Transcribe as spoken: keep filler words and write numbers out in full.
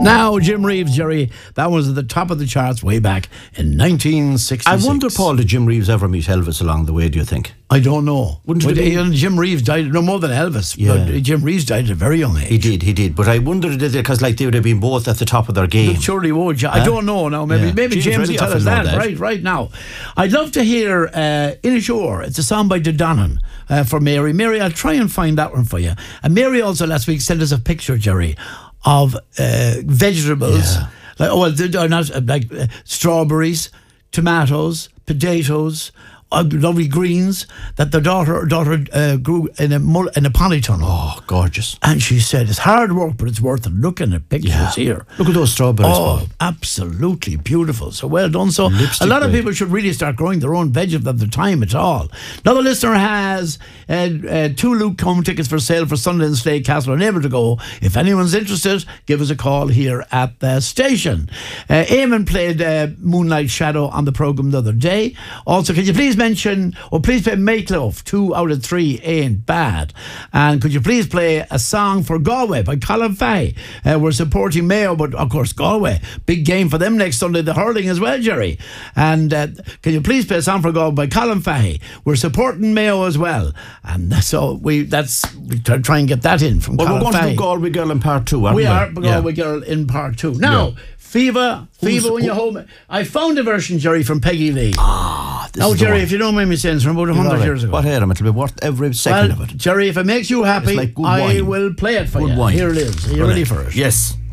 Now, Jim Reeves, Jerry, that was at the top of the charts way back in nineteen sixty-six. I wonder, Paul, did Jim Reeves ever meet Elvis along the way, do you think? I don't know. Wouldn't but it be- uh, Jim Reeves died, no more than Elvis, Yeah. but Jim Reeves died at a very young age. He did, he did. But I wonder, did they, because like they would have been both at the top of their game. Surely would. I Huh? don't know now. Maybe Yeah. maybe James James Reddy will tell often us know that, that. right right now. I'd love to hear uh, In a Shore. It's a song by Dodonnan uh, for Mary. Mary, I'll try and find that one for you. And Mary also last week sent us a picture, Jerry, of uh, vegetables. Yeah. Like, oh, well, they're not uh, like uh, strawberries, tomatoes, potatoes, uh, lovely greens that the daughter daughter uh, grew in a mul- in a polytunnel. Oh, gorgeous. And she said, it's hard work, but it's worth it. Looking at pictures Yeah. here. Look at those strawberries, Oh, Paul. absolutely beautiful. So well done. So Lipstick a lot of grade. people should really start growing their own vegetables at the time at all. Another listener has uh, uh, two Luke Combe tickets for sale for Sunday in Slade Castle, unable to go. If anyone's interested, give us a call here at the station. Uh, Eamon played uh, Moonlight Shadow on the programme the other day. Also, could you please mention, or please play Makeloaf? Two out of three ain't bad. And could you please play a song for Galway by Colin Fahey? Uh, we're supporting Mayo, but of course Galway, big game for them next Sunday, the hurling as well, Jerry. And uh, can you please play a song for Galway by Colin Fahey? We're supporting Mayo as well, and so we that's we try try and get that in from Well, Colin we're going Fahey. to do Galway Girl in part two, aren't we? We are Galway Yeah. Girl in part two. Now, Yeah. Fever, Fever when who- you're home. I found a version, Jerry, from Peggy Lee. Ah, this Now, is the Jerry, one. if you don't mind me saying, it's from about a You're all hundred right. years ago. What Adam? It'll be worth every second Well, of it. Jerry, if it makes you happy, It's like good I wine. will play it for Good you. wine. Here it is. Are you Right. ready for it? Yes.